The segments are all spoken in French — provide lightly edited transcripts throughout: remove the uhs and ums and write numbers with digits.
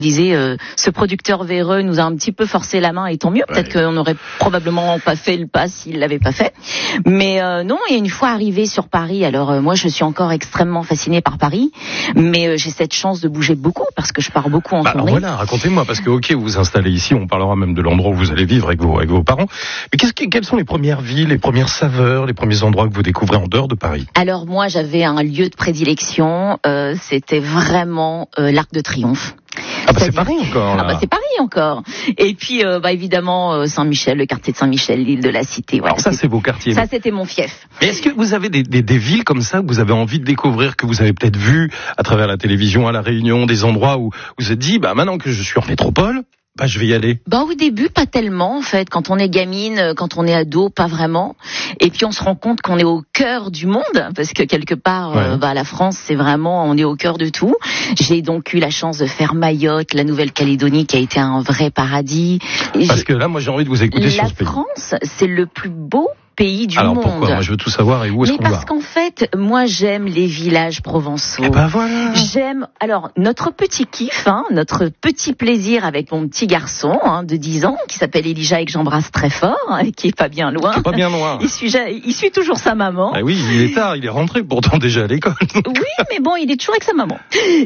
disait ce producteur véreux nous a un petit peu forcé la main et tant mieux, peut-être qu'on n'aurait probablement pas fait le pas s'il l'avait pas fait, mais non. Et une fois arrivé sur Paris, alors moi je suis encore extrêmement fascinée par Paris, mais j'ai cette chance de bouger beaucoup parce que je pars beaucoup en tournée. Voilà, racontez-moi, parce que ok, vous vous installez ici, on parlera même de l'endroit où vous allez vivre avec vos parents, mais quelles sont les premières villes, les premières saveurs, les premiers endroits que vous découvrez en dehors de Paris? Alors moi j'avais un lieu de prédilection, c'était vraiment l'Arc de Triomphe. C'est Paris encore, là. C'est Paris encore. Et puis, évidemment, Saint-Michel, le quartier de Saint-Michel, l'île de la Cité. Voilà. Alors ça, c'est vos quartiers. Ça, c'était mon fief. Et est-ce que vous avez des villes comme ça que vous avez envie de découvrir, que vous avez peut-être vu à travers la télévision, à La Réunion, des endroits où vous vous êtes dit, maintenant que je suis en métropole, je vais y aller? Au début, pas tellement, en fait. Quand on est gamine, quand on est ado, pas vraiment. Et puis, on se rend compte qu'on est au cœur du monde, parce que quelque part, la France, c'est vraiment, on est au cœur de tout. J'ai donc eu la chance de faire Mayotte, la Nouvelle-Calédonie, qui a été un vrai paradis. Parce que là, moi, j'ai envie de vous écouter sur ce pays. La France, c'est le plus beau pays du monde. Alors pourquoi? Moi, je veux tout savoir, et où est-ce qu'on va? Mais parce qu'en fait, moi, j'aime les villages provençaux. Voilà. J'aime, notre petit kiff, notre petit plaisir avec mon petit garçon, de 10 ans, qui s'appelle Elijah et que j'embrasse très fort, et qui est pas bien loin. Pas bien loin. Il suit toujours sa maman. Oui, il est tard, il est rentré pourtant déjà à l'école. Oui, mais bon, il est toujours avec sa maman.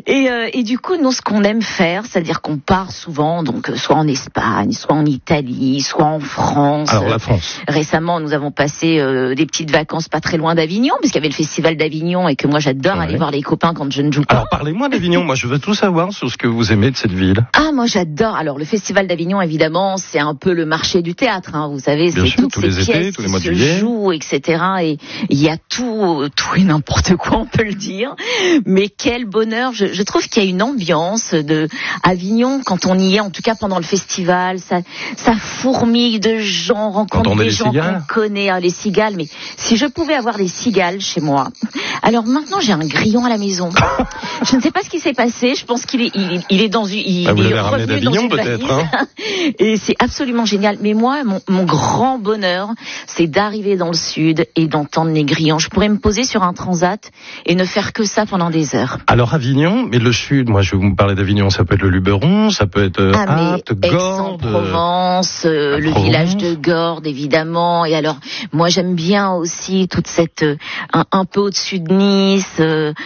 Et du coup, nous, ce qu'on aime faire, c'est-à-dire qu'on part souvent, donc, soit en Espagne, soit en Italie, soit en France. Alors, la France. Récemment, nous avons passé des petites vacances pas très loin d'Avignon, puisqu'il y avait le festival d'Avignon et que moi j'adore aller voir les copains quand je ne joue pas. Alors parlez-moi d'Avignon, moi je veux tout savoir sur ce que vous aimez de cette ville. Moi j'adore. Alors le festival d'Avignon, évidemment, c'est un peu le marché du théâtre, vous savez, c'est toutes ces pièces qui se jouent, etc. Et il y a tout et n'importe quoi, on peut le dire. Mais quel bonheur. Je trouve qu'il y a une ambiance de Avignon quand on y est, en tout cas pendant le festival, ça fourmille de gens, rencontre des gens qu'on connaît. Les cigales, mais si je pouvais avoir des cigales chez moi. Alors maintenant, j'ai un grillon à la maison. Je ne sais pas ce qui s'est passé. Je pense qu'il est dans une. Vous l'avez ramené d'Avignon peut-être. Et c'est absolument génial. Mais moi, mon grand bonheur, c'est d'arriver dans le sud et d'entendre les grillons. Je pourrais me poser sur un transat et ne faire que ça pendant des heures. Alors Avignon, mais le sud, moi je vais vous parler d'Avignon. Ça peut être le Luberon, ça peut être Apt, Gordes, Aix-en-Provence, le village de Gordes évidemment. Et alors. Moi, j'aime bien aussi toute cette un peu au-dessus de Nice,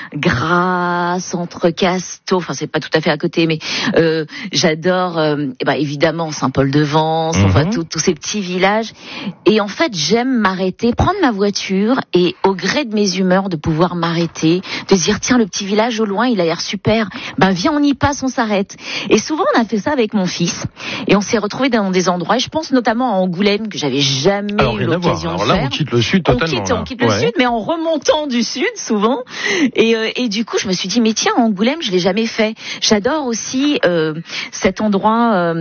Grasse, Entrecasteaux. Enfin, c'est pas tout à fait à côté, mais j'adore évidemment Saint-Paul-de-Vence. Enfin, tous ces petits villages. Et en fait, j'aime m'arrêter, prendre ma voiture et au gré de mes humeurs, de pouvoir m'arrêter, de dire tiens, le petit village au loin, il a l'air super. Viens, on y passe, on s'arrête. Et souvent, on a fait ça avec mon fils. Et on s'est retrouvés dans des endroits. Et je pense notamment à Angoulême que j'avais jamais eu l'occasion. Alors là, on quitte le sud totalement. On quitte le sud, mais en remontant du sud, souvent. Et du coup, je me suis dit, mais tiens, Angoulême, je l'ai jamais fait. J'adore aussi cet endroit,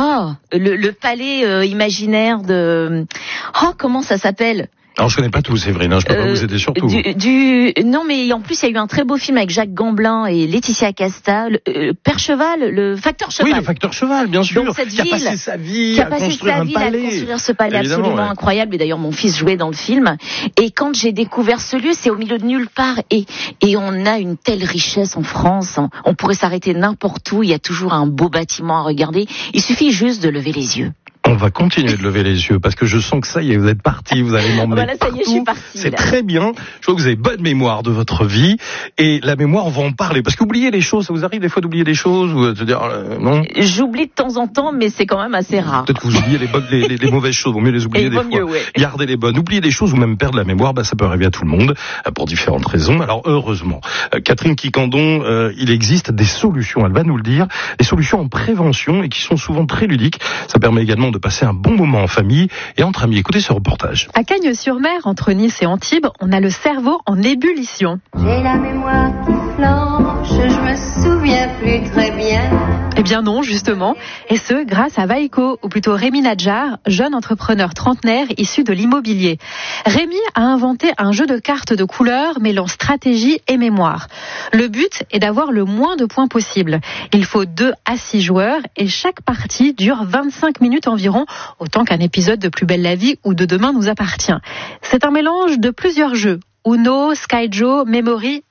le palais imaginaire de... comment ça s'appelle ? Alors je connais pas tout, Séverine, je peux pas vous aider sur tout. Non, mais en plus il y a eu un très beau film avec Jacques Gamblin et Laetitia Casta, Percheval, le Facteur Cheval. Oui, le Facteur Cheval, bien sûr. Donc, cette qui a passé sa vie à construire un palais. À construire ce palais absolument incroyable. Et d'ailleurs mon fils jouait dans le film. Et quand j'ai découvert ce lieu, c'est au milieu de nulle part. Et on a une telle richesse en France. On pourrait s'arrêter n'importe où. Il y a toujours un beau bâtiment à regarder. Il suffit juste de lever les yeux. On va continuer de lever les yeux parce que je sens que ça y est, vous êtes parti, vous allez m'emmener ça y est, je suis partie. C'est très bien. Je vois que vous avez bonne mémoire de votre vie et la mémoire, on va en parler parce qu'oublier les choses, ça vous arrive des fois d'oublier des choses ou de se dire non? J'oublie de temps en temps, mais c'est quand même assez rare. Peut-être que vous oubliez les mauvaises choses, vaut mieux les oublier des fois. Gardez les bonnes, oublier des choses ou même perdre la mémoire, ça peut arriver à tout le monde pour différentes raisons. Alors heureusement, Catherine Quicandon, il existe des solutions, elle va nous le dire, des solutions en prévention et qui sont souvent très ludiques. Ça permet également de passer un bon moment en famille et entre amis. Écoutez ce reportage. À Cagnes-sur-Mer, entre Nice et Antibes, on a le cerveau en ébullition. J'ai la mémoire qui flanche, je me souviens plus très bien. Eh bien non, justement. Et ce, grâce à Vaiko, ou plutôt Rémi Nadjar, jeune entrepreneur trentenaire issu de l'immobilier. Rémi a inventé un jeu de cartes de couleurs mêlant stratégie et mémoire. Le but est d'avoir le moins de points possible. Il faut 2 à 6 joueurs et chaque partie dure 25 minutes environ, autant qu'un épisode de Plus belle la vie ou de Demain nous appartient. C'est un mélange de plusieurs jeux. Uno, Skyjo, Memory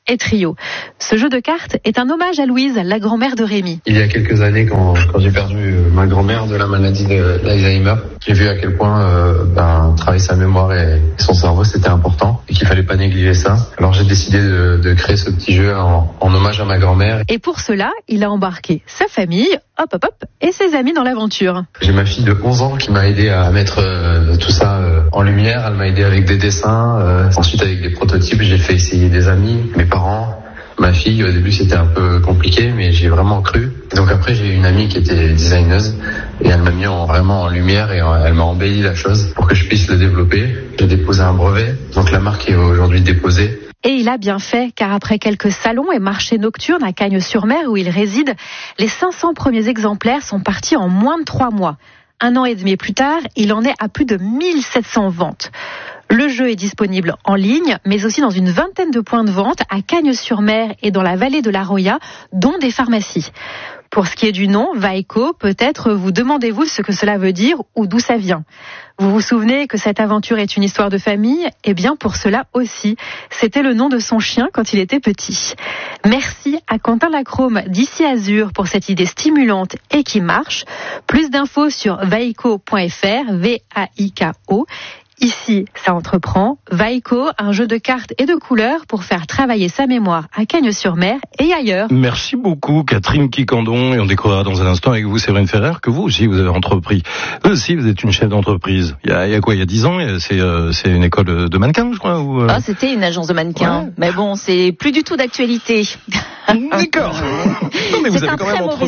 et trio. Ce jeu de cartes est un hommage à Louise, la grand-mère de Rémi. Il y a quelques années, quand j'ai perdu ma grand-mère de la maladie d'Alzheimer, j'ai vu à quel point travailler sa mémoire et son cerveau c'était important et qu'il fallait pas négliger ça. Alors j'ai décidé de créer ce petit jeu en hommage à ma grand-mère. Et pour cela, il a embarqué sa famille, et ses amis dans l'aventure. J'ai ma fille de 11 ans qui m'a aidé à mettre tout ça en lumière. Elle m'a aidé avec des dessins. Ensuite, avec des prototypes, j'ai fait essayer des amis, mes parents, ma fille. Au début, c'était un peu compliqué, mais j'ai vraiment cru. Donc après, j'ai une amie qui était designeuse et elle m'a mis vraiment en lumière et elle m'a embelli la chose pour que je puisse le développer. J'ai déposé un brevet, donc la marque est aujourd'hui déposée. Et il a bien fait, car après quelques salons et marchés nocturnes à Cagnes-sur-Mer où il réside, les 500 premiers exemplaires sont partis en moins de 3 mois. 1 an et demi plus tard, il en est à plus de 1700 ventes. Le jeu est disponible en ligne, mais aussi dans une vingtaine de points de vente à Cagnes-sur-Mer et dans la vallée de la Roya, dont des pharmacies. Pour ce qui est du nom, Vaiko, peut-être vous demandez-vous ce que cela veut dire ou d'où ça vient. Vous vous souvenez que cette aventure est une histoire de famille ? Eh bien, pour cela aussi, c'était le nom de son chien quand il était petit. Merci à Quentin Lacrome d'Ici Azur pour cette idée stimulante et qui marche. Plus d'infos sur vaiko.fr, V-A-I-K-O. Ici, ça entreprend. Vaiko, un jeu de cartes et de couleurs pour faire travailler sa mémoire à Cagnes-sur-Mer et ailleurs. Merci beaucoup, Catherine Quicandon. Et on découvrira dans un instant avec vous, Séverine Ferrer, que vous aussi, vous avez entrepris. Vous aussi, vous êtes une chef d'entreprise. Il y a quoi, il y a 10 ans? C'est une école de mannequins, je crois, ou c'était une agence de mannequins. Ouais. Mais bon, c'est plus du tout d'actualité. D'accord. Non, mais vous avez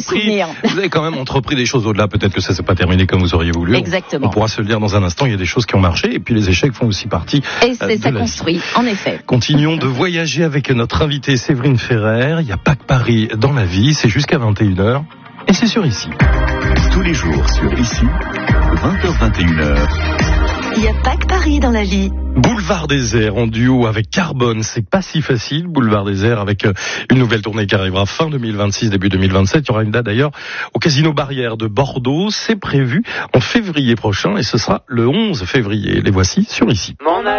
quand même entrepris des choses au-delà. Peut-être que ça s'est pas terminé comme vous auriez voulu. Exactement. On pourra se le dire dans un instant. Il y a des choses qui ont marché et puis les échecs font aussi partie. Et ça construit, en effet. Continuons de voyager avec notre invitée Séverine Ferrer. Il y a pas que Paris dans la vie. C'est jusqu'à 21h. Et c'est sur Ici. Tous les jours sur Ici, 20h-21h. Il n'y a pas que Paris dans la vie. Boulevard des Airs en duo avec Carbone, c'est pas si facile. Boulevard des Airs avec une nouvelle tournée qui arrivera fin 2026, début 2027. Il y aura une date d'ailleurs au Casino Barrière de Bordeaux. C'est prévu en février prochain et ce sera le 11 février. Les voici sur Ici.